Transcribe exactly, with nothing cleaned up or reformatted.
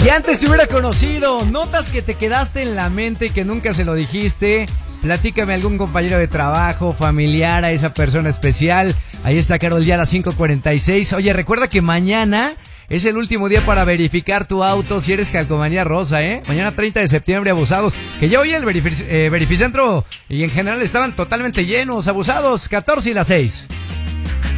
Si antes te hubiera conocido, notas que te quedaste en la mente y que nunca se lo dijiste, platícame algún compañero de trabajo, familiar, a esa persona especial. Ahí está Karol G a las cinco cuarenta y seis. Oye, recuerda que mañana es el último día para verificar tu auto si eres calcomanía rosa, ¿eh? Mañana treinta de septiembre, abusados. Que ya hoy el verific- eh, verificentro y en general estaban totalmente llenos, abusados. catorce y las seis.